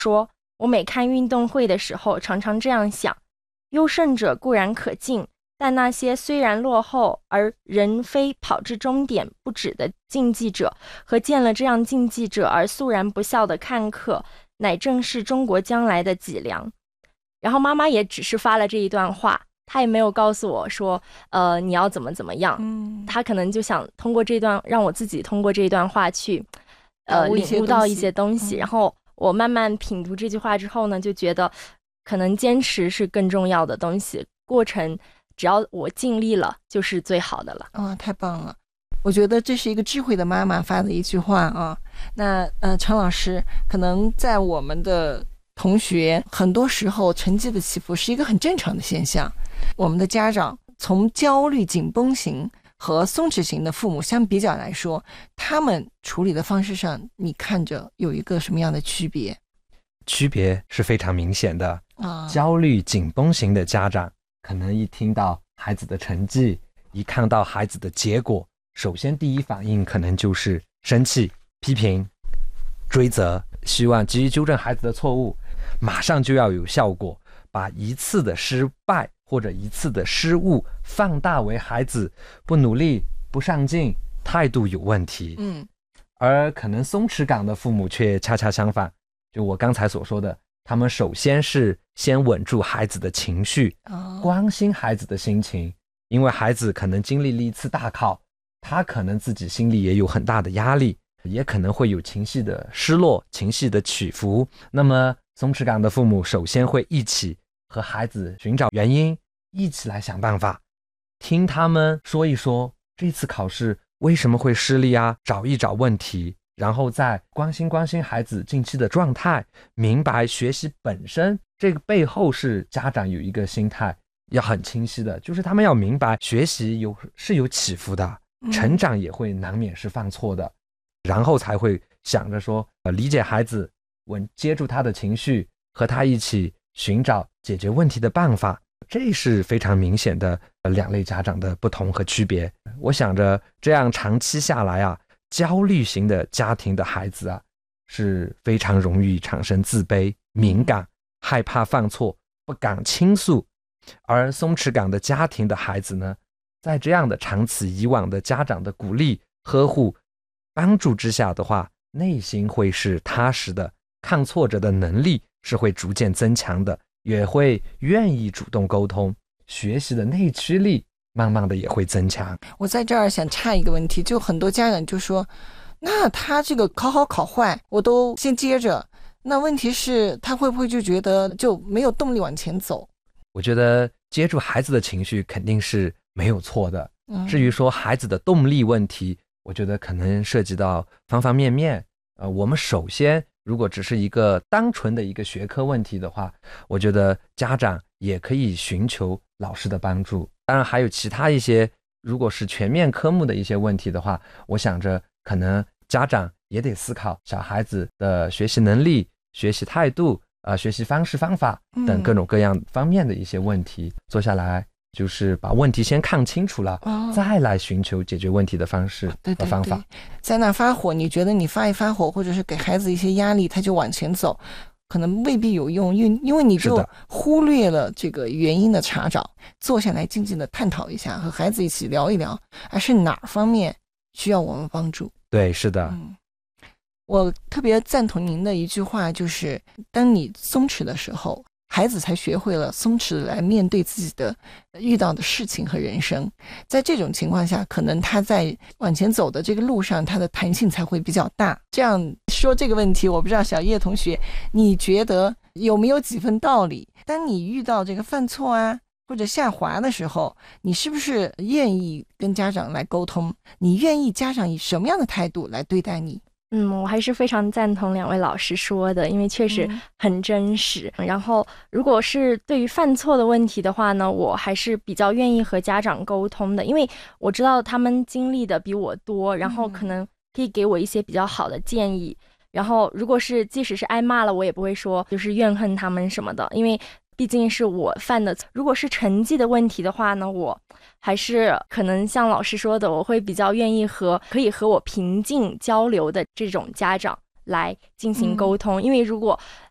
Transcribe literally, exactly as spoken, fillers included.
说我每看运动会的时候常常这样想，优胜者固然可敬，但那些虽然落后而仍非跑至终点不止的竞技者和见了这样竞技者而肃然不笑的看客，乃正是中国将来的脊梁。然后妈妈也只是发了这一段话，她也没有告诉我说呃你要怎么怎么样，嗯，她可能就想通过这段让我自己通过这段话去呃领悟到一些东西、嗯、然后我慢慢品读这句话之后呢，就觉得可能坚持是更重要的东西，过程只要我尽力了就是最好的了。 哦，太棒了，我觉得这是一个智慧的妈妈发的一句话啊。那呃，陈老师，可能在我们的同学很多时候成绩的起伏是一个很正常的现象，我们的家长从焦虑紧绷型和松弛型的父母相比较来说，他们处理的方式上你看着有一个什么样的区别？ 区别是非常明显的、 啊、 焦虑紧绷型的家长可能一听到孩子的成绩，一看到孩子的结果，首先第一反应可能就是生气、批评、追责，希望急于纠正孩子的错误，马上就要有效果，把一次的失败或者一次的失误放大为孩子不努力、不上进、态度有问题。 嗯， 而可能松弛感的父母却恰恰相反，就我刚才所说的，他们首先是先稳住孩子的情绪、哦、关心孩子的心情，因为孩子可能经历了一次大考，他可能自己心里也有很大的压力，也可能会有情绪的失落、情绪的起伏。那么松弛感的父母首先会一起和孩子寻找原因，一起来想办法，听他们说一说这次考试为什么会失利啊，找一找问题，然后再关心关心孩子近期的状态，明白学习本身这个背后是家长有一个心态要很清晰的，就是他们要明白学习有是有起伏的，成长也会难免是犯错的、嗯、然后才会想着说、呃、理解孩子，稳接住他的情绪，和他一起寻找解决问题的办法，这是非常明显的、呃、两类家长的不同和区别。我想着这样长期下来啊，焦虑型的家庭的孩子啊，是非常容易产生自卑、敏感、害怕犯错、不敢倾诉。而松弛感的家庭的孩子呢，在这样的长此以往的家长的鼓励、呵护、帮助之下的话，内心会是踏实的，抗挫折的能力是会逐渐增强的，也会愿意主动沟通，学习的内驱力慢慢的也会增强。 我在这儿想插一个问题，就很多家长就说，那他这个考好考坏我都先接着，那问题是他会不会就觉得就没有动力往前走？ 我觉得接住孩子的情绪肯定是没有错的、嗯、至于说孩子的动力问题，我觉得可能涉及到方方面面。呃，我们首先如果只是一个单纯的一个学科问题的话，我觉得家长也可以寻求老师的帮助。当然还有其他一些如果是全面科目的一些问题的话，我想着可能家长也得思考小孩子的学习能力、学习态度、呃、学习方式方法等各种各样方面的一些问题、嗯、坐下来就是把问题先看清楚了、哦、再来寻求解决问题的方式和方法。 对对对，在那发火，你觉得你发一发火或者是给孩子一些压力他就往前走，可能未必有用，因为因为你就忽略了这个原因的查找，坐下来静静的探讨一下，和孩子一起聊一聊，而是哪方面需要我们帮助。 对，是的、 嗯、我特别赞同您的一句话，就是当你松弛的时候，孩子才学会了松弛来面对自己的遇到的事情和人生。在这种情况下，可能他在往前走的这个路上，他的弹性才会比较大。这样说这个问题，我不知道小叶同学你觉得有没有几分道理？当你遇到这个犯错啊或者下滑的时候，你是不是愿意跟家长来沟通？你愿意家长以什么样的态度来对待你？ 嗯，我还是非常赞同两位老师说的，因为确实很真实、嗯、然后如果是对于犯错的问题的话呢，我还是比较愿意和家长沟通的，因为我知道他们经历的比我多，然后可能可以给我一些比较好的建议、嗯、然后如果是即使是挨骂了，我也不会说就是怨恨他们什么的，因为毕竟是我犯的。如果是成绩的问题的话呢，我还是可能像老师说的，我会比较愿意和可以和我平静交流的这种家长来进行沟通、嗯、因为如果